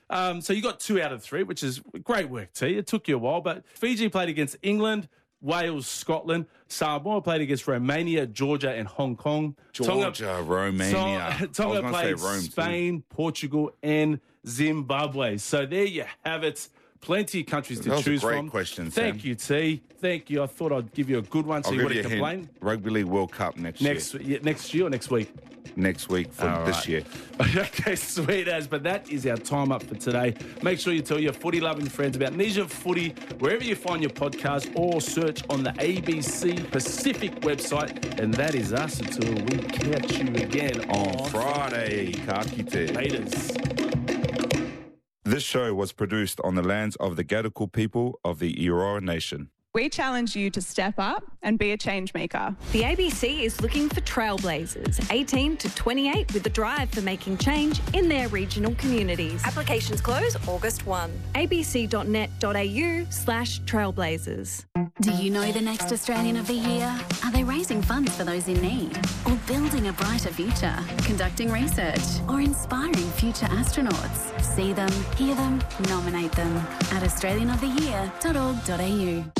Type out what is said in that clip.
So you got 2 out of 3, which is great work, T. It took you a while, but Fiji played against England, Wales, Scotland. Samoa played against Romania, Georgia, and Hong Kong. Romania. Tonga played Rome, Spain, Portugal, and Zimbabwe. So there you have it. Plenty of countries to choose from. That was a great question, Thank you, T. Thank you. I thought I'd give you a good one so you wouldn't complain. Rugby League World Cup next year. Next year or next week? Next week for this year. Okay, sweet as. But that is our time up for today. Make sure you tell your footy-loving friends about Nisha Footy wherever you find your podcast or search on the ABC Pacific website. And that is us until we catch you again on Friday. Ka kite. Laters. This show was produced on the lands of the Gadigal people of the Eora Nation. We challenge you to step up and be a change maker. The ABC is looking for trailblazers, 18 to 28, with the drive for making change in their regional communities. Applications close August 1. abc.net.au/trailblazers. Do you know the next Australian of the Year? Are they raising funds for those in need? Or building a brighter future? Conducting research? Or inspiring future astronauts? See them, hear them, nominate them at australianoftheyear.org.au.